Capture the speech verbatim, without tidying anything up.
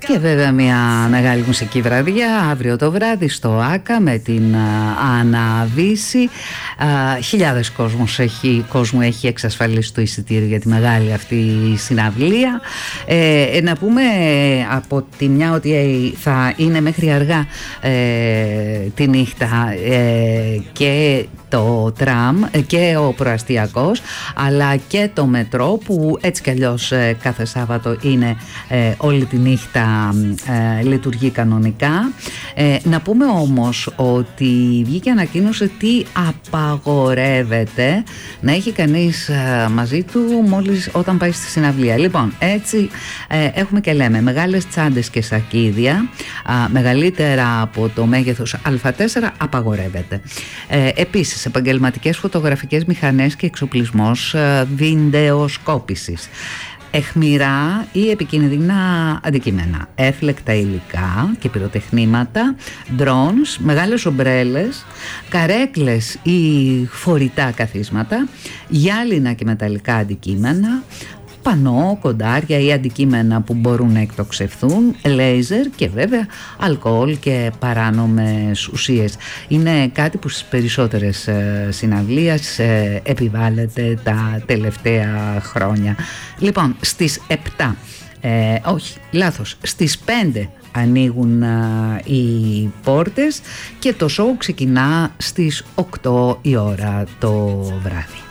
Και βέβαια μια μεγάλη μουσική βραδιά αύριο το βράδυ στο ΆΚΑ με την Αναβίση. Χιλιάδες κόσμος έχει, κόσμο έχει εξασφαλίσει το εισιτήριο για τη μεγάλη αυτή συναυλία. Ε, να πούμε από τη μια ότι θα είναι μέχρι αργά ε, τη νύχτα ε, και το τραμ και ο προαστιακός αλλά και το μετρό που έτσι κι αλλιώς ε, κάθε Σάββατο είναι ε, όλη τη νύχτα ε, λειτουργεί κανονικά. Ε, να πούμε όμως ότι βγήκε ανακοίνωση τι απαγορεύεται να έχει κανείς ε, μαζί του μόλις όταν πάει στη συναυλία. Λοιπόν, έτσι ε, έχουμε και λέμε μεγάλες τσάντες και σακίδια ε, μεγαλύτερα από το μέγεθος Α τέσσερα απαγορεύεται. Ε, επίσης επαγγελματικές φωτογραφικές μηχανές και εξοπλισμός ε, βιντεοσκόπησης, αιχμηρά ή επικίνδυνα αντικείμενα, έφλεκτα υλικά και πυροτεχνήματα, drones, μεγάλες ομπρέλες, καρέκλες ή φορητά καθίσματα, γυάλινα και μεταλλικά αντικείμενα, πανό, κοντάρια ή αντικείμενα που μπορούν να εκτοξευθούν, λέιζερ και βέβαια αλκοόλ και παράνομες ουσίες. Είναι κάτι που στις περισσότερες ε, συναυλίες ε, επιβάλλεται τα τελευταία χρόνια. Λοιπόν, στις επτά, ε, όχι, λάθος, στις πέντε ανοίγουν α, οι πόρτες και το σοου ξεκινά στις οκτώ η ώρα το βράδυ.